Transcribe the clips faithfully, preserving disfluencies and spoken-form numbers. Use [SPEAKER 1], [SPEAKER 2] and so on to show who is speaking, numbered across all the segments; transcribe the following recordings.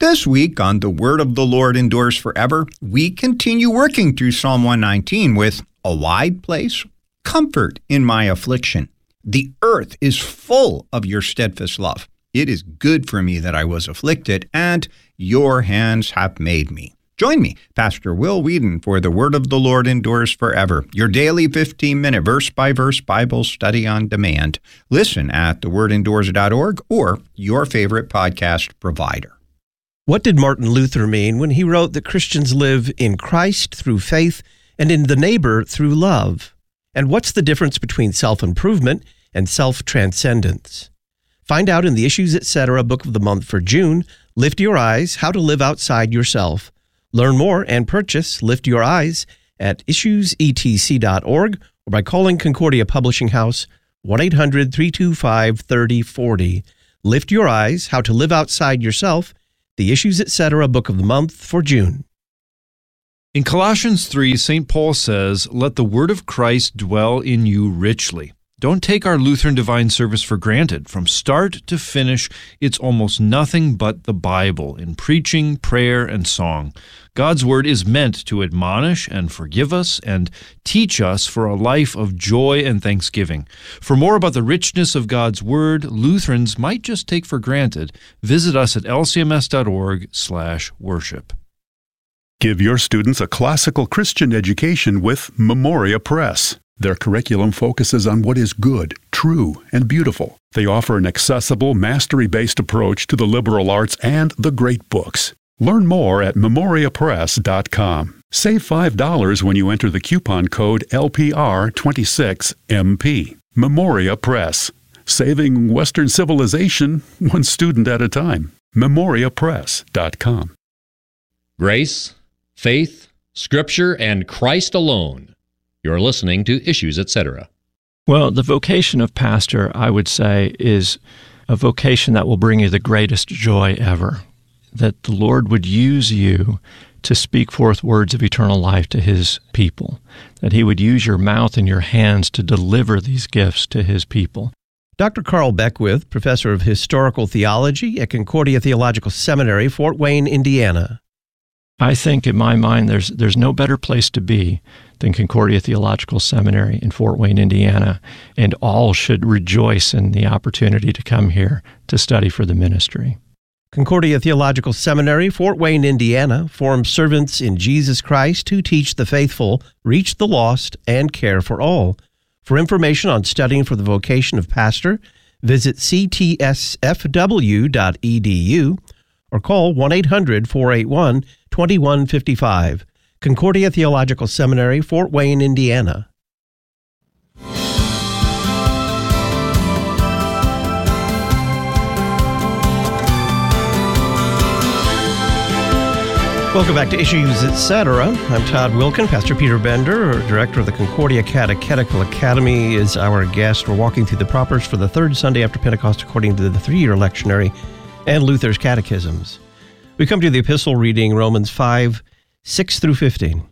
[SPEAKER 1] This week on The Word of the Lord Endures Forever, we continue working through Psalm one nineteen with a wide place, comfort in my affliction. The earth is full of your steadfast love. It is good for me that I was afflicted, and your hands have made me. Join me, Pastor Will Whedon, for The Word of the Lord Endures Forever, your daily fifteen-minute verse-by-verse Bible study on demand. Listen at the word endures dot org or your favorite podcast provider.
[SPEAKER 2] What did Martin Luther mean when he wrote that Christians live in Christ through faith and in the neighbor through love? And what's the difference between self-improvement and self-transcendence? Find out in the Issues Etc. Book of the Month for June, Lift Your Eyes, How to Live Outside Yourself. Learn more and purchase Lift Your Eyes at issues e t c dot org or by calling Concordia Publishing House one eight hundred, three two five, three oh four oh. Lift Your Eyes, How to Live Outside Yourself, the Issues Etc. Book of the Month for June.
[SPEAKER 3] In Colossians three, Saint Paul says, "Let the word of Christ dwell in you richly." Don't take our Lutheran Divine Service for granted. From start to finish, it's almost nothing but the Bible in preaching, prayer, and song. God's Word is meant to admonish and forgive us and teach us for a life of joy and thanksgiving. For more about the richness of God's Word, Lutherans might just take for granted, visit us at l c m s dot org slash worship.
[SPEAKER 4] Give your students a classical Christian education with Memoria Press. Their curriculum focuses on what is good, true, and beautiful. They offer an accessible, mastery-based approach to the liberal arts and the great books. Learn more at memoria press dot com. Save five dollars when you enter the coupon code L P R twenty-six M P. Memoria Press. Saving Western civilization one student at a time. memoria press dot com.
[SPEAKER 5] Grace, faith, Scripture, and Christ alone. You're listening to Issues Etc.
[SPEAKER 6] Well, the vocation of pastor, I would say, is a vocation that will bring you the greatest joy ever. That the Lord would use you to speak forth words of eternal life to His people. That He would use your mouth and your hands to deliver these gifts to His people.
[SPEAKER 2] Doctor Carl Beckwith, professor of historical theology at Concordia Theological Seminary, Fort Wayne, Indiana.
[SPEAKER 6] I think, in my mind, there's there's no better place to be than Concordia Theological Seminary in Fort Wayne, Indiana, and all should rejoice in the opportunity to come here to study for the ministry.
[SPEAKER 2] Concordia Theological Seminary, Fort Wayne, Indiana, forms servants in Jesus Christ who teach the faithful, reach the lost, and care for all. For information on studying for the vocation of pastor, visit c t s f w dot e d u or call one eight hundred, four eight one, two one five five. Concordia Theological Seminary, Fort Wayne, Indiana. Welcome back to Issues Etc. I'm Todd Wilkin. Pastor Peter Bender, director of the Concordia Catechetical Academy, is our guest. We're walking through the propers for the third Sunday after Pentecost according to the three-year lectionary and Luther's catechisms. We come to the epistle reading, Romans five, six through fifteen.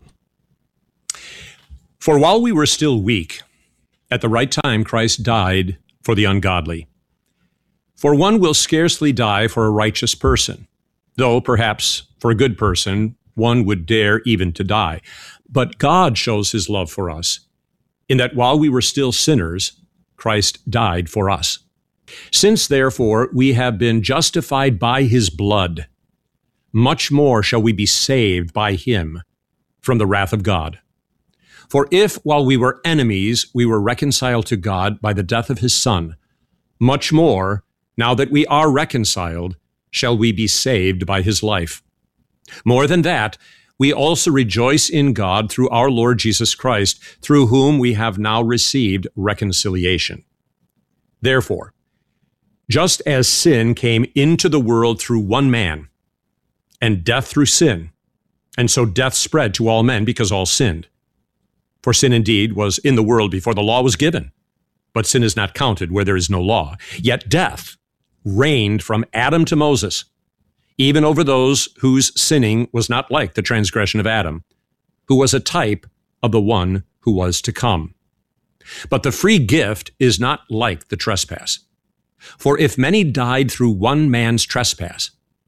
[SPEAKER 7] For while we were still weak, at the right time Christ died for the ungodly. For one will scarcely die for a righteous person, though perhaps for a good person one would dare even to die. But God shows His love for us, in that while we were still sinners, Christ died for us. Since, therefore, we have been justified by His blood, much more shall we be saved by Him from the wrath of God. For if, while we were enemies, we were reconciled to God by the death of His Son, much more, now that we are reconciled, shall we be saved by His life. More than that, we also rejoice in God through our Lord Jesus Christ, through whom we have now received reconciliation. Therefore, just as sin came into the world through one man, and death through sin, and so death spread to all men because all sinned. For sin indeed was in the world before the law was given, but sin is not counted where there is no law. Yet death reigned from Adam to Moses, even over those whose sinning was not like the transgression of Adam, who was a type of the one who was to come. But the free gift is not like the trespass. For if many died through one man's trespass,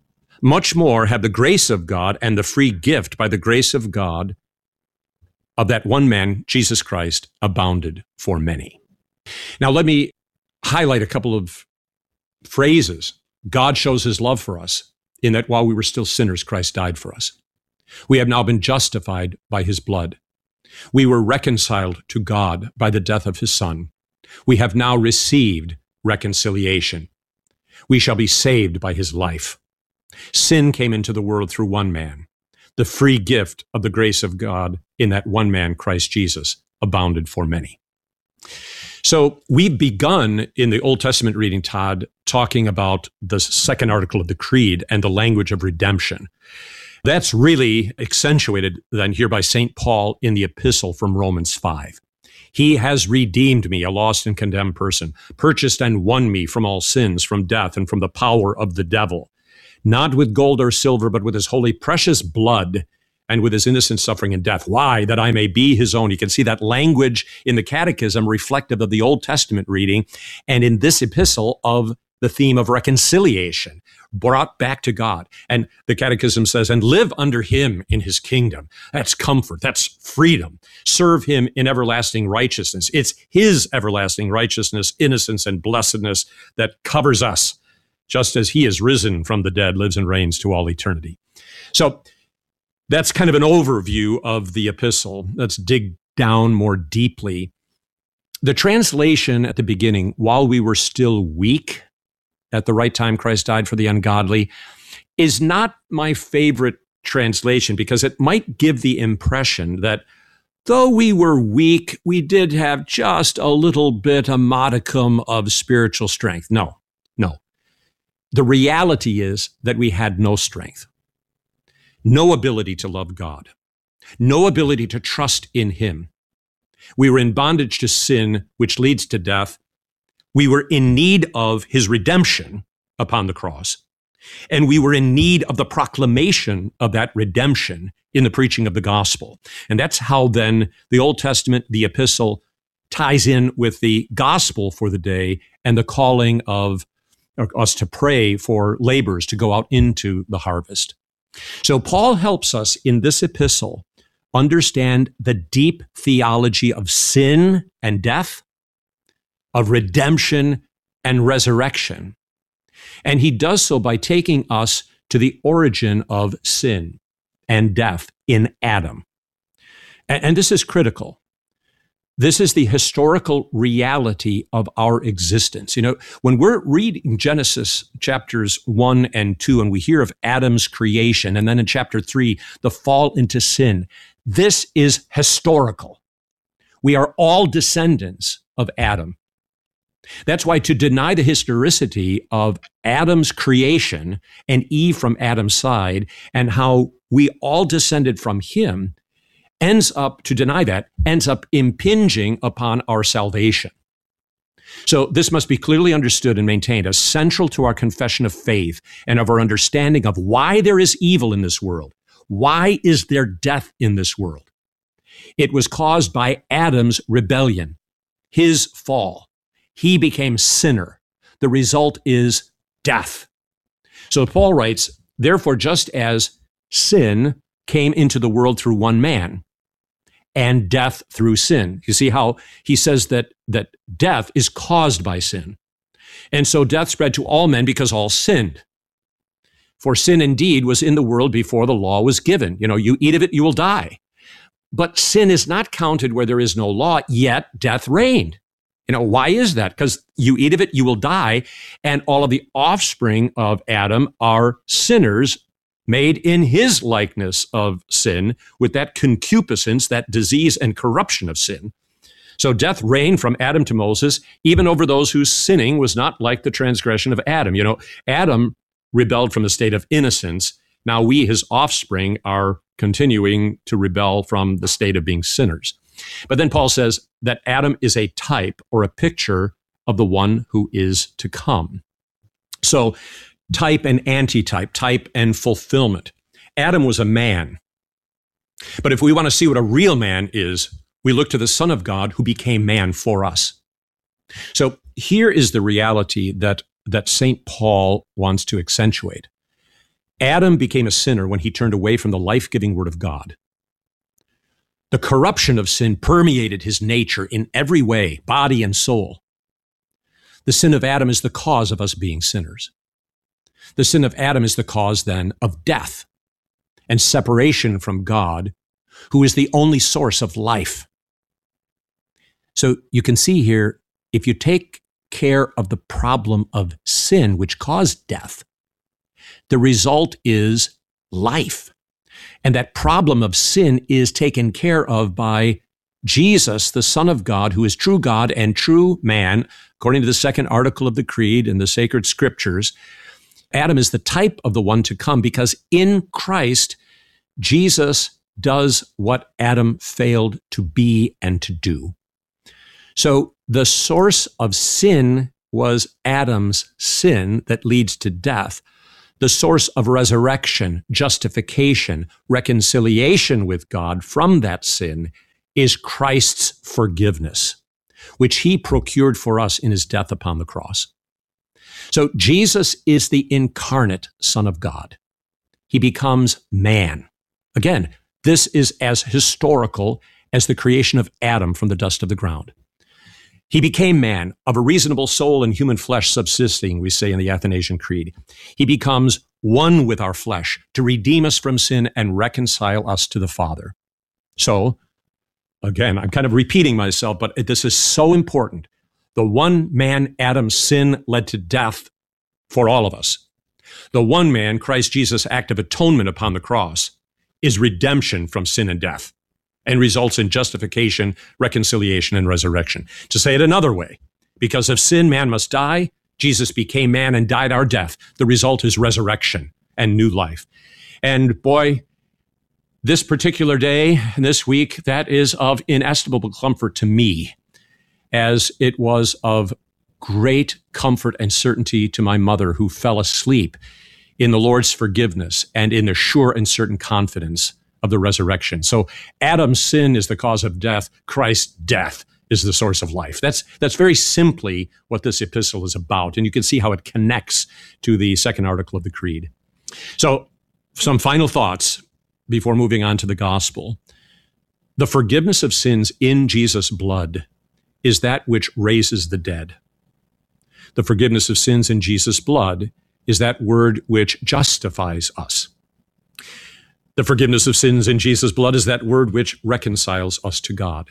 [SPEAKER 7] much more have the grace of God and the free gift by the grace of God of that one man, Jesus Christ, abounded for many. Now, let me highlight a couple of phrases. God shows his love for us in that while we were still sinners, Christ died for us. We have now been justified by his blood. We were reconciled to God by the death of his Son. We have now received reconciliation. We shall be saved by his life. Sin came into the world through one man. The free gift of the grace of God in that one man, Christ Jesus, abounded for many. So we've begun in the Old Testament reading, Todd, talking about the second article of the Creed and the language of redemption. That's really accentuated then here by Saint Paul in the epistle from Romans five. He has redeemed me, a lost and condemned person, purchased and won me from all sins, from death, and from the power of the devil, not with gold or silver, but with his holy precious blood and with his innocent suffering and death. Why? That I may be his own. You can see that language in the Catechism reflective of the Old Testament reading, and in this epistle of the theme of reconciliation, brought back to God. And the Catechism says, and live under him in his kingdom. That's comfort. That's freedom. Serve him in everlasting righteousness. It's his everlasting righteousness, innocence, and blessedness that covers us, just as he is risen from the dead, lives and reigns to all eternity. So that's kind of an overview of the epistle. Let's dig down more deeply. The translation at the beginning, while we were still weak, at the right time Christ died for the ungodly, is not my favorite translation because it might give the impression that though we were weak, we did have just a little bit, a modicum of spiritual strength. No, no. The reality is that we had no strength, no ability to love God, no ability to trust in him. We were in bondage to sin, which leads to death. We were in need of his redemption upon the cross, and we were in need of the proclamation of that redemption in the preaching of the gospel. And that's how then the Old Testament, the epistle, ties in with the gospel for the day and the calling of us to pray for laborers to go out into the harvest. So Paul helps us in this epistle understand the deep theology of sin and death, of redemption and resurrection. And he does so by taking us to the origin of sin and death in Adam. And, and this is critical. This is the historical reality of our existence. You know, when we're reading Genesis chapters one and two, and we hear of Adam's creation, and then in chapter three, the fall into sin, this is historical. We are all descendants of Adam. That's why to deny the historicity of Adam's creation and Eve from Adam's side and how we all descended from him ends up, to deny that, ends up impinging upon our salvation. So this must be clearly understood and maintained as central to our confession of faith and of our understanding of why there is evil in this world. Why is there death in this world? It was caused by Adam's rebellion, his fall. He became sinner. The result is death. So Paul writes, therefore, just as sin came into the world through one man and death through sin. You see how he says that, that death is caused by sin. And so death spread to all men because all sinned. For sin indeed was in the world before the law was given. You know, you eat of it, you will die. But sin is not counted where there is no law, yet death reigned. You know, why is that? Because you eat of it, you will die. And all of the offspring of Adam are sinners made in his likeness of sin with that concupiscence, that disease and corruption of sin. So death reigned from Adam to Moses, even over those whose sinning was not like the transgression of Adam. You know, Adam rebelled from the state of innocence. Now we, his offspring, are continuing to rebel from the state of being sinners. But then Paul says that Adam is a type or a picture of the one who is to come. So type and antitype, type and fulfillment. Adam was a man. But if we want to see what a real man is, we look to the Son of God who became man for us. So here is the reality that, that Saint Paul wants to accentuate. Adam became a sinner when he turned away from the life-giving Word of God. The corruption of sin permeated his nature in every way, body and soul. The sin of Adam is the cause of us being sinners. The sin of Adam is the cause, then, of death and separation from God, who is the only source of life. So you can see here, if you take care of the problem of sin, which caused death, the result is life. And that problem of sin is taken care of by Jesus, the Son of God, who is true God and true man, according to the second article of the Creed and the sacred scriptures. Adam is the type of the one to come because in Christ, Jesus does what Adam failed to be and to do. So the source of sin was Adam's sin that leads to death. The source of resurrection, justification, reconciliation with God from that sin is Christ's forgiveness, which he procured for us in his death upon the cross. So Jesus is the incarnate Son of God. He becomes man. Again, this is as historical as the creation of Adam from the dust of the ground. He became man, of a reasonable soul and human flesh subsisting, we say in the Athanasian Creed. He becomes one with our flesh to redeem us from sin and reconcile us to the Father. So, again, I'm kind of repeating myself, but this is so important. The one man, Adam's sin, led to death for all of us. The one man, Christ Jesus' act of atonement upon the cross, is redemption from sin and death, and results in justification, reconciliation, and resurrection. To say it another way, because of sin, man must die. Jesus became man and died our death. The result is resurrection and new life. And boy, this particular day, this week, that is of inestimable comfort to me, as it was of great comfort and certainty to my mother, who fell asleep in the Lord's forgiveness and in the sure and certain confidence of the resurrection. So Adam's sin is the cause of death. Christ's death is the source of life. That's, that's very simply what this epistle is about. And you can see how it connects to the second article of the Creed. So some final thoughts before moving on to the gospel. The forgiveness of sins in Jesus' blood is that which raises the dead. The forgiveness of sins in Jesus' blood is that word which justifies us. The forgiveness of sins in Jesus' blood is that word which reconciles us to God.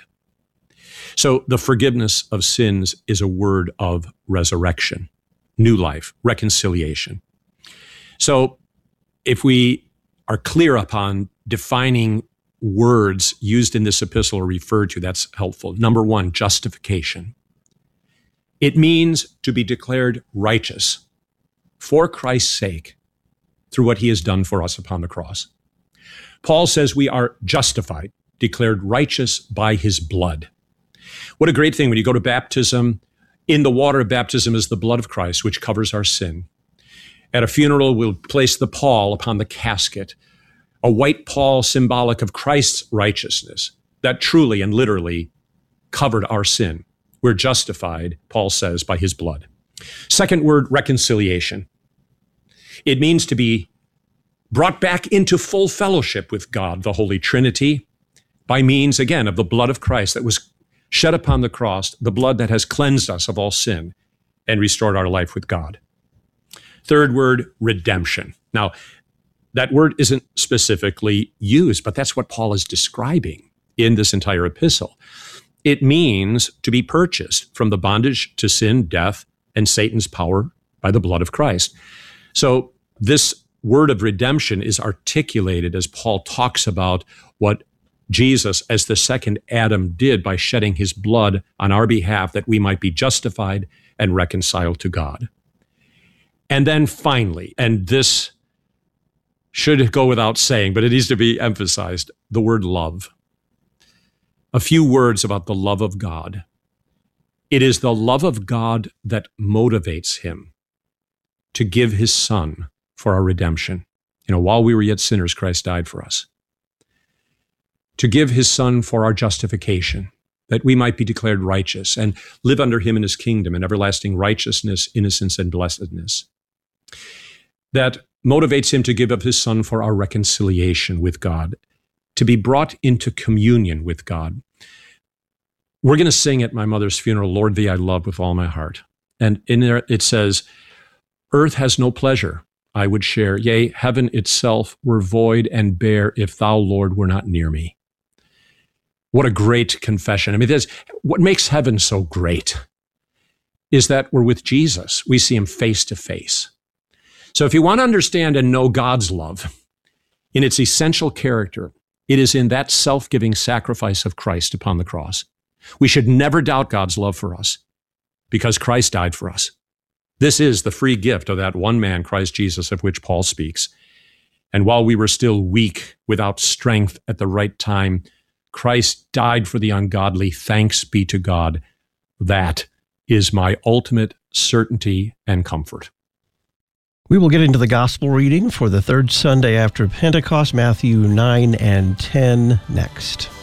[SPEAKER 7] So the forgiveness of sins is a word of resurrection, new life, reconciliation. So if we are clear upon defining words used in this epistle or referred to, that's helpful. Number one, justification. It means to be declared righteous for Christ's sake through what he has done for us upon the cross. Paul says we are justified, declared righteous by his blood. What a great thing when you go to baptism. In the water of baptism is the blood of Christ, which covers our sin. At a funeral, we'll place the pall upon the casket, a white pall symbolic of Christ's righteousness that truly and literally covered our sin. We're justified, Paul says, by his blood. Second word, reconciliation. It means to be brought back into full fellowship with God, the Holy Trinity, by means, again, of the blood of Christ that was shed upon the cross, the blood that has cleansed us of all sin and restored our life with God. Third word, redemption. Now, that word isn't specifically used, but that's what Paul is describing in this entire epistle. It means to be purchased from the bondage to sin, death, and Satan's power by the blood of Christ. So this word of redemption is articulated as Paul talks about what Jesus, as the second Adam, did by shedding his blood on our behalf that we might be justified and reconciled to God. And then finally, and this should go without saying, but it needs to be emphasized, the word love. A few words about the love of God. It is the love of God that motivates him to give his Son for our redemption. You know, while we were yet sinners, Christ died for us. To give his Son for our justification, that we might be declared righteous and live under him in his kingdom in everlasting righteousness, innocence, and blessedness. That motivates him to give up his son for our reconciliation with God, to be brought into communion with God. We're going to sing at my mother's funeral, Lord, thee I love with all my heart. And in there it says, earth has no pleasure I would share. Yea, heaven itself were void and bare if thou, Lord, were not near me. What a great confession. I mean, there's, what makes heaven so great is that we're with Jesus. We see him face to face. So if you want to understand and know God's love in its essential character, it is in that self-giving sacrifice of Christ upon the cross. We should never doubt God's love for us because Christ died for us. This is the free gift of that one man, Christ Jesus, of which Paul speaks. And while we were still weak, without strength at the right time, Christ died for the ungodly. Thanks be to God. That is my ultimate certainty and comfort.
[SPEAKER 2] We will get into the gospel reading for the third Sunday after Pentecost, Matthew nine and ten, next.